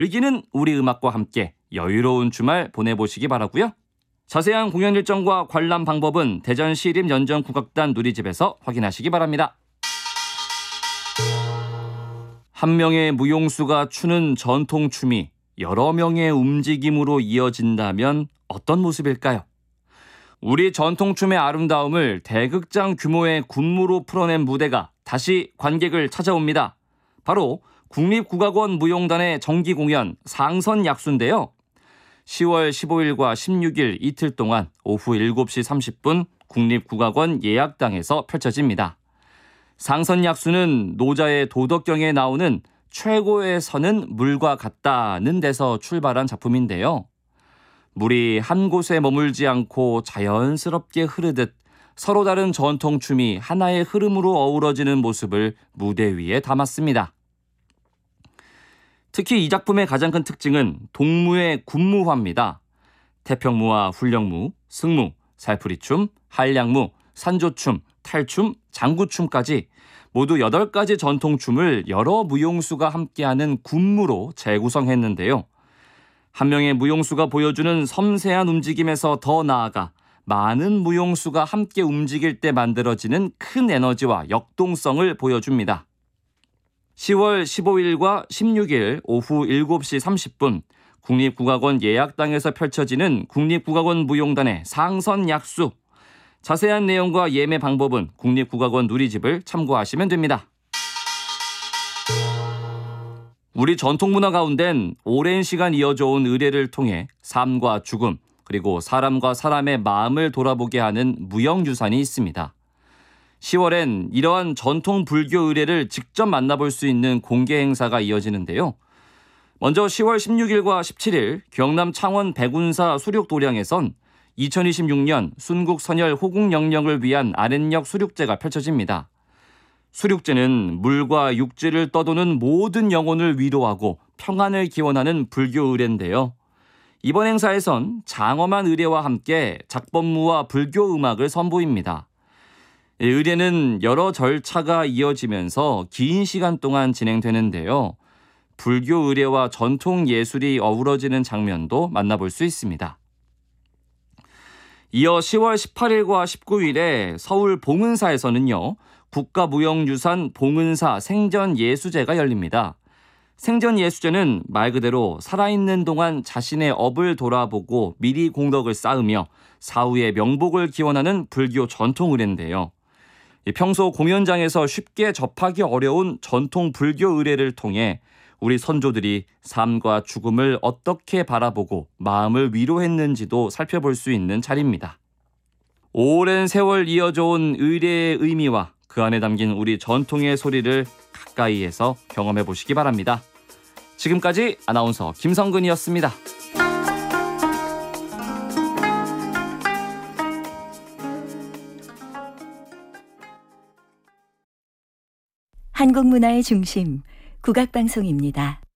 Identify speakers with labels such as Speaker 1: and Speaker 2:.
Speaker 1: 즐기는 우리 음악과 함께 여유로운 주말 보내보시기 바라고요. 자세한 공연 일정과 관람 방법은 대전시립연정국악단 누리집에서 확인하시기 바랍니다. 한 명의 무용수가 추는 전통춤이 여러 명의 움직임으로 이어진다면 어떤 모습일까요? 우리 전통춤의 아름다움을 대극장 규모의 군무로 풀어낸 무대가 다시 관객을 찾아옵니다. 바로 국립국악원 무용단의 정기 공연 상선약수인데요. 10월 15일과 16일 이틀 동안 오후 7시 30분 국립국악원 예약당에서 펼쳐집니다. 상선약수는 노자의 도덕경에 나오는 최고의 선은 물과 같다는 데서 출발한 작품인데요. 물이 한 곳에 머물지 않고 자연스럽게 흐르듯 서로 다른 전통춤이 하나의 흐름으로 어우러지는 모습을 무대 위에 담았습니다. 특히 이 작품의 가장 큰 특징은 동무의 군무화입니다. 태평무와 훈령무, 승무, 살풀이춤, 한량무, 산조춤, 탈춤, 장구춤까지 모두 8가지 전통춤을 여러 무용수가 함께하는 군무로 재구성했는데요. 한 명의 무용수가 보여주는 섬세한 움직임에서 더 나아가 많은 무용수가 함께 움직일 때 만들어지는 큰 에너지와 역동성을 보여줍니다. 10월 15일과 16일 오후 7시 30분 국립국악원 예약당에서 펼쳐지는 국립국악원 무용단의 상선약수. 자세한 내용과 예매 방법은 국립국악원 누리집을 참고하시면 됩니다. 우리 전통문화 가운데는 오랜 시간 이어져 온 의례를 통해 삶과 죽음, 그리고 사람과 사람의 마음을 돌아보게 하는 무형유산이 있습니다. 10월엔 이러한 전통 불교 의례를 직접 만나볼 수 있는 공개 행사가 이어지는데요. 먼저 10월 16일과 17일 경남 창원 백운사 수륙도량에선 2026년 순국선열 호국영령을 위한 아랫역 수륙제가 펼쳐집니다. 수륙제는 물과 육지를 떠도는 모든 영혼을 위로하고 평안을 기원하는 불교 의례인데요. 이번 행사에선 장엄한 의례와 함께 작법무와 불교 음악을 선보입니다. 의례는 여러 절차가 이어지면서 긴 시간 동안 진행되는데요. 불교 의례와 전통 예술이 어우러지는 장면도 만나볼 수 있습니다. 이어 10월 18일과 19일에 서울 봉은사에서는요. 국가무형유산 봉은사 생전예수제가 열립니다. 생전예수제는 말 그대로 살아있는 동안 자신의 업을 돌아보고 미리 공덕을 쌓으며 사후의 명복을 기원하는 불교 전통 의례인데요. 평소 공연장에서 쉽게 접하기 어려운 전통 불교 의례를 통해 우리 선조들이 삶과 죽음을 어떻게 바라보고 마음을 위로했는지도 살펴볼 수 있는 자리입니다. 오랜 세월 이어져 온 의례의 의미와 그 안에 담긴 우리 전통의 소리를 가까이에서 경험해 보시기 바랍니다. 지금까지 아나운서 김성근이었습니다.
Speaker 2: 한국 문화의 중심, 국악방송입니다.